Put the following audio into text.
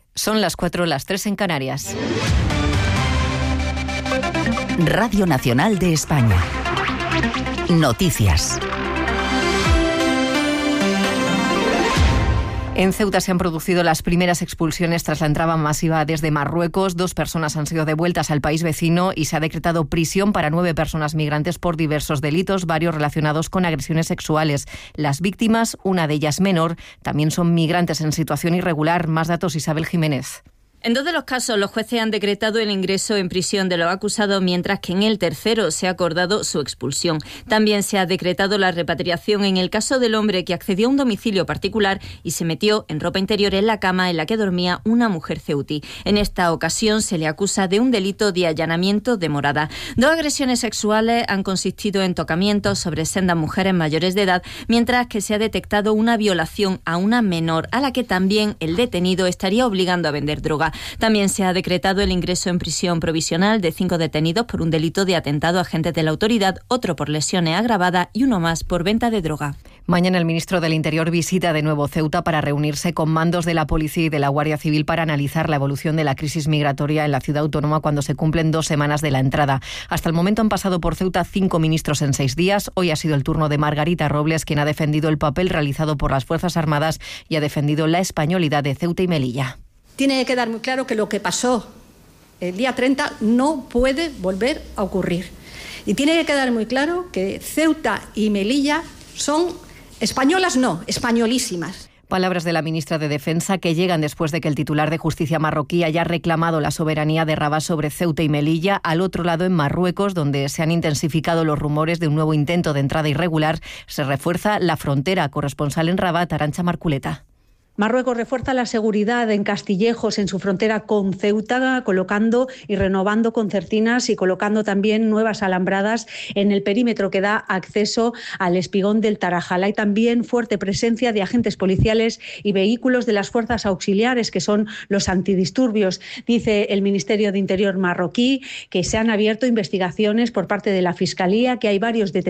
Son las 4, las 3 en Canarias. Radio Nacional de España. Noticias. En Ceuta se han producido las primeras expulsiones tras la entrada masiva desde Marruecos. 2 personas han sido devueltas al país vecino y se ha decretado prisión para 9 personas migrantes por diversos delitos, varios relacionados con agresiones sexuales. Las víctimas, una de ellas menor, también son migrantes en situación irregular. Más datos, Isabel Jiménez. En 2 de los casos, los jueces han decretado el ingreso en prisión de los acusados, mientras que en el tercero se ha acordado su expulsión. También se ha decretado la repatriación en el caso del hombre que accedió a un domicilio particular y se metió en ropa interior en la cama en la que dormía una mujer ceutí. En esta ocasión se le acusa de un delito de allanamiento de morada. 2 agresiones sexuales han consistido en tocamientos sobre sendas mujeres mayores de edad, mientras que se ha detectado una violación a una menor, a la que también el detenido estaría obligando a vender droga. También se ha decretado el ingreso en prisión provisional de 5 detenidos por un delito de atentado a agentes de la autoridad, otro por lesiones agravadas y uno más por venta de droga. Mañana el ministro del Interior visita de nuevo Ceuta para reunirse con mandos de la Policía y de la Guardia Civil para analizar la evolución de la crisis migratoria en la ciudad autónoma cuando se cumplen 2 semanas de la entrada. Hasta el momento han pasado por Ceuta 5 ministros en 6 días. Hoy ha sido el turno de Margarita Robles, quien ha defendido el papel realizado por las Fuerzas Armadas y ha defendido la españolidad de Ceuta y Melilla. Tiene que quedar muy claro que lo que pasó el día 30 no puede volver a ocurrir. Y tiene que quedar muy claro que Ceuta y Melilla son españolas, no, españolísimas. Palabras de la ministra de Defensa que llegan después de que el titular de Justicia marroquí haya reclamado la soberanía de Rabat sobre Ceuta y Melilla. Al otro lado, en Marruecos, donde se han intensificado los rumores de un nuevo intento de entrada irregular, se refuerza la frontera. Corresponsal en Rabat, Arantxa Marculeta. Marruecos refuerza la seguridad en Castillejos, en su frontera con Ceuta, colocando y renovando concertinas y colocando también nuevas alambradas en el perímetro que da acceso al espigón del Tarajal. Hay también fuerte presencia de agentes policiales y vehículos de las fuerzas auxiliares, que son los antidisturbios. Dice el Ministerio de Interior marroquí que se han abierto investigaciones por parte de la Fiscalía, que hay varios detenidos